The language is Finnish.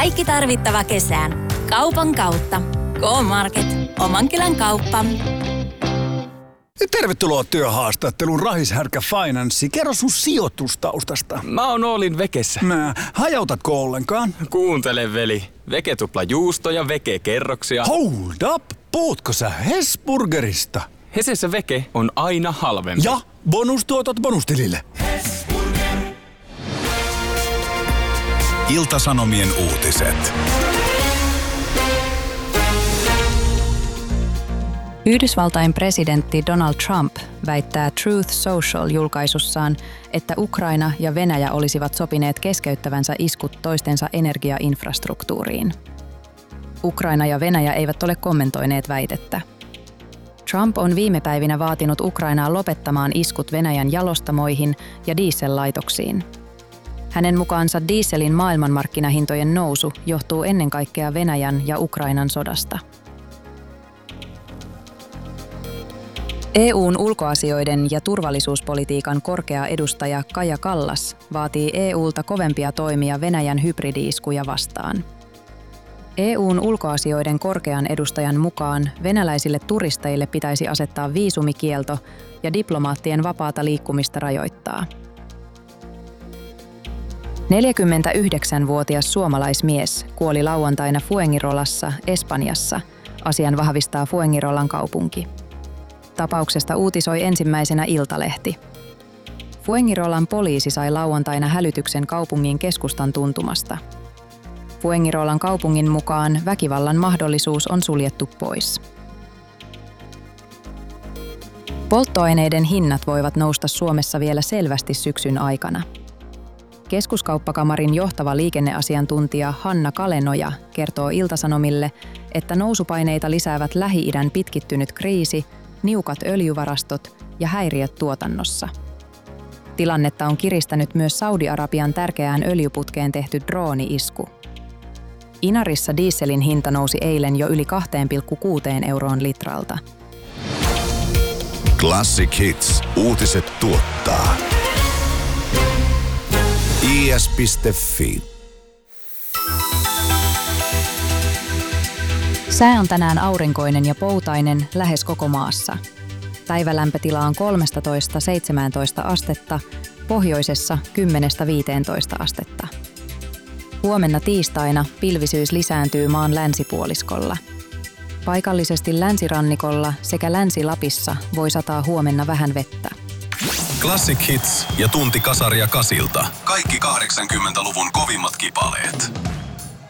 Kaikki tarvittava kesään. Kaupan kautta. K-Market. Oman kylän kauppa. Tervetuloa työhaastatteluun Rahishärkä Finanssi. Kerro sun sijoitustaustasta. Mä oon Oolin Vekessä. Hajautatko ollenkaan? Kuuntele, veli. Veke tupla juustoja, Veke kerroksia. Hold up! Puhutko sä Hesburgerista? Hesessä Veke on aina halvempi. Ja bonustuotot bonustilille. Ilta-Sanomien uutiset. Yhdysvaltain presidentti Donald Trump väittää Truth Social-julkaisussaan, että Ukraina ja Venäjä olisivat sopineet keskeyttävänsä iskut toistensa energiainfrastruktuuriin. Ukraina ja Venäjä eivät ole kommentoineet väitettä. Trump on viime päivinä vaatinut Ukrainaa lopettamaan iskut Venäjän jalostamoihin ja diesellaitoksiin. Hänen mukaansa dieselin maailmanmarkkinahintojen nousu johtuu ennen kaikkea Venäjän ja Ukrainan sodasta. EU:n ulkoasioiden ja turvallisuuspolitiikan korkea edustaja Kaja Kallas vaatii EU:lta kovempia toimia Venäjän hybridi-iskuja vastaan. EU:n ulkoasioiden korkean edustajan mukaan venäläisille turisteille pitäisi asettaa viisumikielto ja diplomaattien vapaata liikkumista rajoittaa. 49-vuotias suomalaismies kuoli lauantaina Fuengirolassa, Espanjassa. Asian vahvistaa Fuengirolan kaupunki. Tapauksesta uutisoi ensimmäisenä Iltalehti. Fuengirolan poliisi sai lauantaina hälytyksen kaupungin keskustan tuntumasta. Fuengirolan kaupungin mukaan väkivallan mahdollisuus on suljettu pois. Polttoaineiden hinnat voivat nousta Suomessa vielä selvästi syksyn aikana. Keskuskauppakamarin johtava liikenneasiantuntija Hanna Kalenoja kertoo Ilta-Sanomille, että nousupaineita lisäävät Lähi-idän pitkittynyt kriisi, niukat öljyvarastot ja häiriöt tuotannossa. Tilannetta on kiristänyt myös Saudi-Arabian tärkeään öljyputkeen tehty drooni-isku. Inarissa dieselin hinta nousi eilen jo yli 2,6 euroon litralta. Classic Hits. Uutiset tuottaa. is.fi. Sää on tänään aurinkoinen ja poutainen lähes koko maassa. Päivälämpötila on 13–17 astetta, pohjoisessa 10–15 astetta. Huomenna tiistaina pilvisyys lisääntyy maan länsipuoliskolla. Paikallisesti länsirannikolla sekä Länsi-Lapissa voi sataa huomenna vähän vettä. Classic Hits ja tunti kasaria Kasilta. Kaikki 80-luvun kovimmat kipaleet.